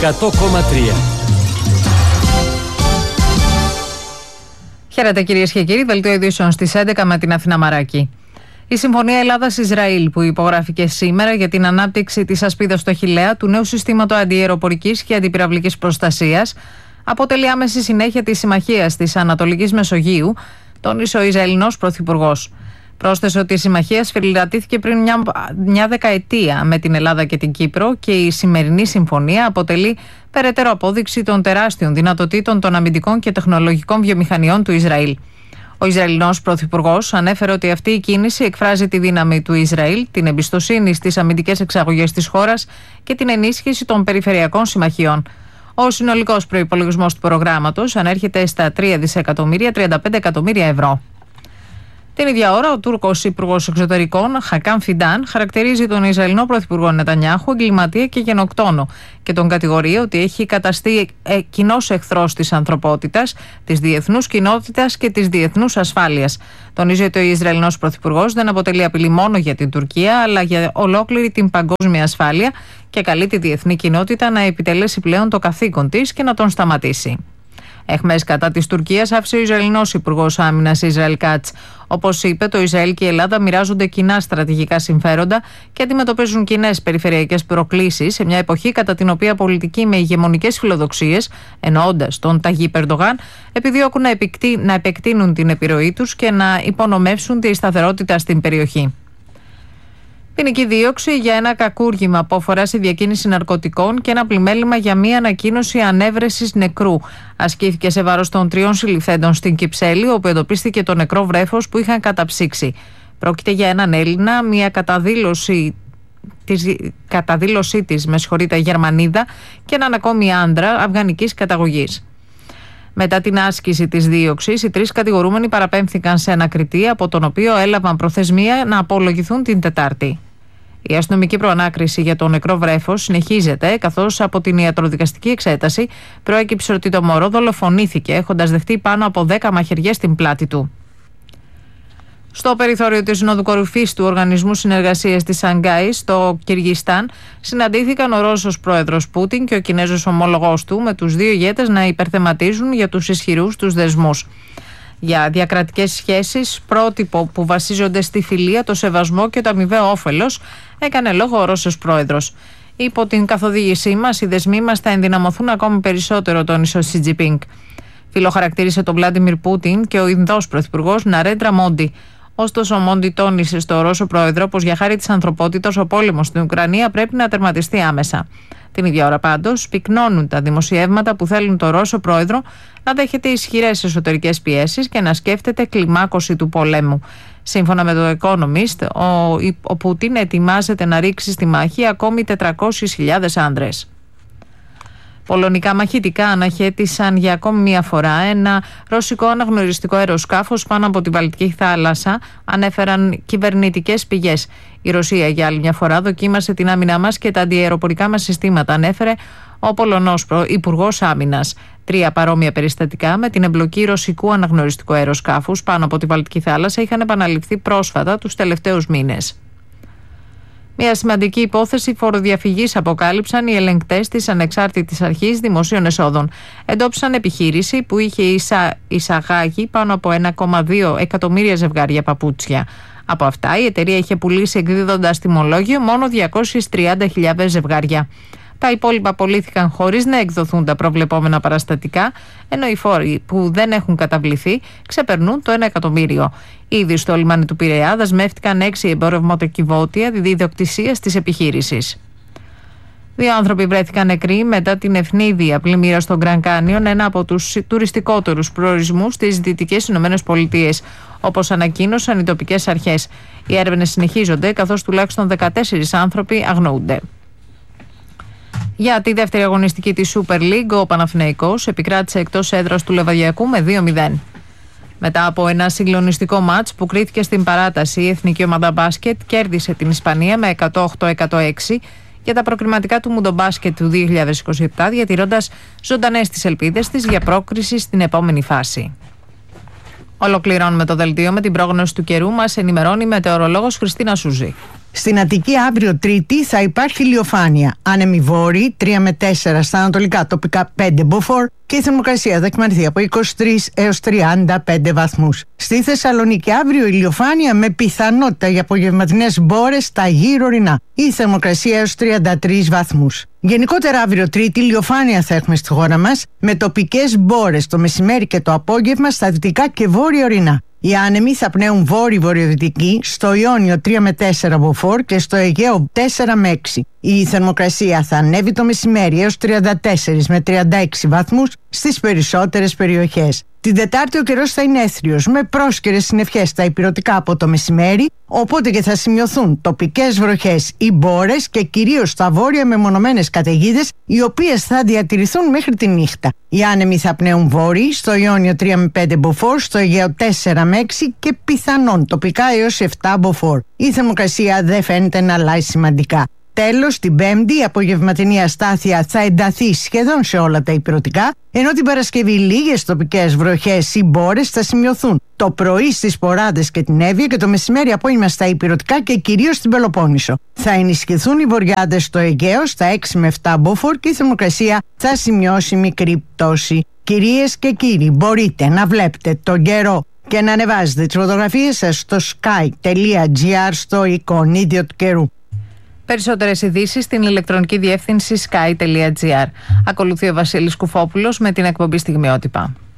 100,3. Χαίρετε κυρίες και κύριοι, δελτίο ειδήσεων στις 11 με την Αθηνά Μαράκη. Η Συμφωνία Ελλάδας-Ισραήλ που υπογράφηκε σήμερα για την ανάπτυξη της ασπίδας στο Χιλέα του νέου συστήματος αντιαεροπορικής και αντιπυραυλικής προστασίας αποτελεί άμεση συνέχεια της συμμαχίας της Ανατολικής Μεσογείου, τόνισε ο Ισραηλινός Πρωθυπουργός. Πρόσθεσε ότι η συμμαχία σφυριλατήθηκε πριν μια δεκαετία με την Ελλάδα και την Κύπρο και η σημερινή συμφωνία αποτελεί περαιτέρω απόδειξη των τεράστιων δυνατοτήτων των αμυντικών και τεχνολογικών βιομηχανιών του Ισραήλ. Ο Ισραηλινός Πρωθυπουργός ανέφερε ότι αυτή η κίνηση εκφράζει τη δύναμη του Ισραήλ, την εμπιστοσύνη στις αμυντικές εξαγωγές της χώρας και την ενίσχυση των περιφερειακών συμμαχιών. Ο συνολικός προϋπολογισμός του προγράμματος ανέρχεται στα 3.035 εκατομμύρια ευρώ. Την ίδια ώρα, ο Τούρκος Υπουργός Εξωτερικών, Χακάν Φιντάν, χαρακτηρίζει τον Ισραηλινό Πρωθυπουργό Νετανιάχου εγκληματία και γενοκτόνο και τον κατηγορεί ότι έχει καταστεί κοινός εχθρός της ανθρωπότητας, της διεθνούς κοινότητας και της διεθνούς ασφάλειας. Τονίζει ότι ο Ισραηλινός Πρωθυπουργός δεν αποτελεί απειλή μόνο για την Τουρκία, αλλά για ολόκληρη την παγκόσμια ασφάλεια και καλεί τη διεθνή κοινότητα να επιτελέσει πλέον το καθήκον της και να τον σταματήσει. Εχμές κατά της Τουρκίας άφησε ο Ισραηλινός Υπουργός Άμυνας Ισραήλ Κάτς. Όπως είπε, το Ισραήλ και η Ελλάδα μοιράζονται κοινά στρατηγικά συμφέροντα και αντιμετωπίζουν κοινές περιφερειακές προκλήσεις σε μια εποχή κατά την οποία πολιτικοί με ηγεμονικές φιλοδοξίες, εννοώντας τον Ταγίπ Ερντογάν, επιδιώκουν να επεκτείνουν την επιρροή τους και να υπονομεύσουν τη σταθερότητα στην περιοχή. Ποινική δίωξη για ένα κακούργημα που αφορά σε διακίνηση ναρκωτικών και ένα πλημέλημα για μία ανακοίνωση ανέβρεσης νεκρού ασκήθηκε σε βάρος των 3 συλληφθέντων στην Κυψέλη, όπου εντοπίστηκε το νεκρό βρέφος που είχαν καταψύξει. Πρόκειται για έναν Έλληνα, μία καταδήλωσή της Γερμανίδα και έναν ακόμη άντρα αφγανικής καταγωγής. Μετά την άσκηση της δίωξης, οι 3 κατηγορούμενοι παραπέμφθηκαν σε ανακριτή, από τον οποίο έλαβαν προθεσμία να απολογηθούν την Τετάρτη. Η αστυνομική προανάκριση για το νεκρό βρέφος συνεχίζεται, καθώς από την ιατροδικαστική εξέταση προέκυψε ότι το μωρό δολοφονήθηκε, έχοντας δεχτεί πάνω από 10 μαχαιριές στην πλάτη του. Στο περιθώριο της Συνόδου Κορυφής του Οργανισμού Συνεργασίας της Σανγκάης, στο Κυργιστάν, συναντήθηκαν ο Ρώσος πρόεδρος Πούτιν και ο Κινέζος ομόλογός του, με τους 2 ηγέτες να υπερθεματίζουν για τους ισχυρούς τους δεσμούς. Για διακρατικές σχέσεις, πρότυπο που βασίζονται στη φιλία, το σεβασμό και το αμοιβαίο όφελος, έκανε λόγο ο Ρώσος πρόεδρος. Υπό την καθοδήγησή μας, οι δεσμοί μας θα ενδυναμωθούν ακόμη περισσότερο, τόνισε ο Σι Τζινπίνγκ. Φιλοχαρακτήρισε τον Βλάντιμιρ Πούτιν και ο Ινδός πρωθυπουργός Ναρέντρα Μόντι. Ωστόσο, ο Μόντι τόνισε στο Ρώσο πρόεδρο πως για χάρη της ανθρωπότητας ο πόλεμος στην Ουκρανία πρέπει να τερματιστεί άμεσα. Την ίδια ώρα, πάντως, πυκνώνουν τα δημοσιεύματα που θέλουν τον Ρώσο πρόεδρο να δέχεται ισχυρές εσωτερικές πιέσεις και να σκέφτεται κλιμάκωση του πολέμου. Σύμφωνα με το Economist, ο Πούτιν ετοιμάζεται να ρίξει στη μάχη ακόμη 400.000 άνδρες. Πολωνικά μαχητικά αναχέτησαν για ακόμη μία φορά ένα ρωσικό αναγνωριστικό αεροσκάφος πάνω από τη Βαλτική θάλασσα, ανέφεραν κυβερνητικές πηγές. Η Ρωσία για άλλη μια φορά δοκίμασε την άμυνά μας και τα αντιαεροπορικά μας συστήματα, ανέφερε ο Πολωνός Υπουργός Άμυνας. 3 παρόμοια περιστατικά με την εμπλοκή ρωσικού αναγνωριστικού αεροσκάφους πάνω από τη Βαλτική θάλασσα είχαν επαναληφθεί πρόσφατα τους τελευταίους μήνες. Μια σημαντική υπόθεση φοροδιαφυγής αποκάλυψαν οι ελεγκτές της Ανεξάρτητης Αρχής Δημοσίων Εσόδων. Εντόπισαν επιχείρηση που είχε εισαγάγει πάνω από 1,2 εκατομμύρια ζευγάρια παπούτσια. Από αυτά, η εταιρεία είχε πουλήσει εκδίδοντας τιμολόγιο μόνο 230.000 ζευγάρια. Τα υπόλοιπα πωλήθηκαν χωρίς να εκδοθούν τα προβλεπόμενα παραστατικά, ενώ οι φόροι που δεν έχουν καταβληθεί ξεπερνούν το 1 εκατομμύριο. Ήδη στο λιμάνι του Πειραιά δεσμεύτηκαν 6 εμπορευματοκιβώτια ιδιοκτησίας της επιχείρησης. 2 άνθρωποι βρέθηκαν νεκροί μετά την ευνίδια πλημμύρα στο Γκραν Κάνιον, ένα από τους τουριστικότερους προορισμούς στις Δυτικές ΗΠΑ, όπως ανακοίνωσαν οι τοπικές αρχές. Οι έρευνες συνεχίζονται, καθώς τουλάχιστον 14 άνθρωποι αγνοούνται. Για τη δεύτερη αγωνιστική της Super League, ο Παναθηναϊκός επικράτησε εκτός έδρας του Λεβαδιακού με 2-0. Μετά από ένα συγκλονιστικό μάτς που κρίθηκε στην παράταση, η εθνική ομάδα μπάσκετ κέρδισε την Ισπανία με 108-106 για τα προκριματικά του Μουντομπάσκετ του 2027, διατηρώντας ζωντανές τις ελπίδες της για πρόκριση στην επόμενη φάση. Ολοκληρώνουμε το δελτίο με την πρόγνωση του καιρού. Μας ενημερώνει η μετεωρολόγος Χριστίνα Σούζη. Στην Αττική αύριο Τρίτη θα υπάρχει ηλιοφάνεια. Άνεμοι βόρειοι 3 με 4 στα ανατολικά, τοπικά 5 μποφόρ και η θερμοκρασία θα κυμανθεί από 23 έως 35 βαθμούς. Στη Θεσσαλονίκη αύριο ηλιοφάνεια με πιθανότητα για απογευματινές μπόρες στα γύρω ορεινά. Η θερμοκρασία έως 33 βαθμούς. Γενικότερα αύριο Τρίτη ηλιοφάνεια θα έχουμε στη χώρα μας με τοπικές μπόρες το μεσημέρι και το απόγευμα στα δυτικά και βόρεια ορεινά. Οι άνεμοι θα πνέουν βόρειο-βορειοδυτική, στο Ιόνιο 3 με 4 μποφόρ και στο Αιγαίο 4 με 6. Η θερμοκρασία θα ανέβει το μεσημέρι έως 34 με 36 βαθμούς στις περισσότερες περιοχές. Την Τετάρτη ο καιρός θα είναι έθριος με πρόσκαιρες συννεφιές στα ηπειρωτικά από το μεσημέρι, οπότε και θα σημειωθούν τοπικές βροχές ή μπόρες και κυρίως στα βόρεια μεμονωμένες καταιγίδες, οι οποίες θα διατηρηθούν μέχρι τη νύχτα. Οι άνεμοι θα πνέουν βόρειοι, στο Ιόνιο 3 με 5 μποφόρ, στο Αιγαίο 4 με 6 και πιθανόν τοπικά έως 7 μποφόρ. Η θερμοκρασία δεν φαίνεται να αλλάζει σημαντικά. Τέλος, την Πέμπτη η απογευματινή αστάθεια θα ενταθεί σχεδόν σε όλα τα ηπειρωτικά, ενώ την Παρασκευή λίγες τοπικές βροχές ή μπόρες θα σημειωθούν το πρωί στις Ποράδες και την Εύβοια και το μεσημέρι απόγευμα στα ηπειρωτικά και κυρίως στην Πελοπόννησο. Θα ενισχυθούν οι βορειάδες στο Αιγαίο στα 6 με 7 μποφόρ και η θερμοκρασία θα σημειώσει μικρή πτώση. Κυρίες και κύριοι, μπορείτε να βλέπετε τον καιρό και να ανεβάζετε τις φωτογραφίες σας στο sky.gr στο εικονίδιο του καιρού. Περισσότερες ειδήσεις στην ηλεκτρονική διεύθυνση sky.gr. Ακολουθεί ο Βασίλης Κουφόπουλος με την εκπομπή Στιγμιότυπα.